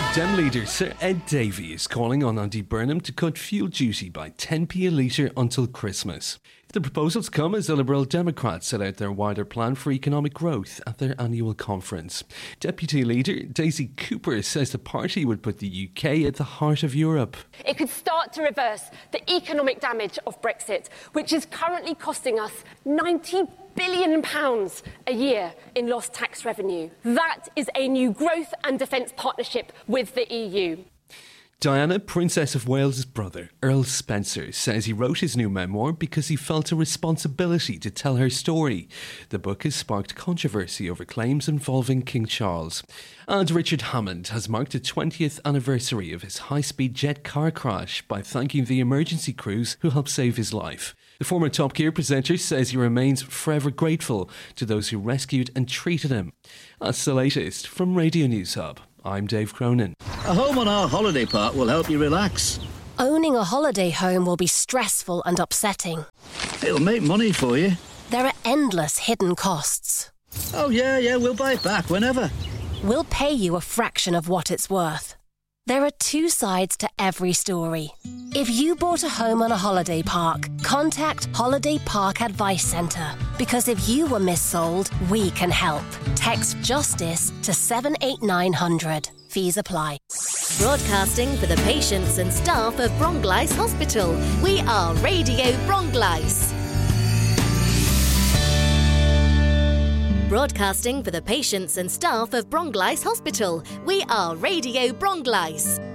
Lib Dem leader Sir Ed Davey is calling on Andy Burnham to cut fuel duty by 10p a litre until Christmas. The proposals come as the Liberal Democrats set out their wider plan for economic growth at their annual conference. Deputy Leader Daisy Cooper says the party would put the UK at the heart of Europe. It could start to reverse the economic damage of Brexit, which is currently costing us £90 billion a year in lost tax revenue. That is a new growth and defence partnership with the EU. Diana, Princess of Wales' brother, Earl Spencer, says he wrote his new memoir because he felt a responsibility to tell her story. The book has sparked controversy over claims involving King Charles. And Richard Hammond has marked the 20th anniversary of his high-speed jet car crash by thanking the emergency crews who helped save his life. The former Top Gear presenter says he remains forever grateful to those who rescued and treated him. That's the latest from Radio News Hub. I'm Dave Cronin. A home on our holiday park will help you relax. Owning a holiday home will be stressful and upsetting. It'll make money for you. There are endless hidden costs. Oh, yeah, we'll buy it back whenever. We'll pay you a fraction of what it's worth. There are two sides to every story. If you bought a home on a holiday park, contact Holiday Park Advice Centre. Because if you were missold, we can help. Text JUSTICE to 78900. Fees apply. Broadcasting for the patients and staff of Bronglice Hospital. We are Radio Bronglice. Broadcasting for the patients and staff of Bronglice Hospital. We are Radio Bronglice.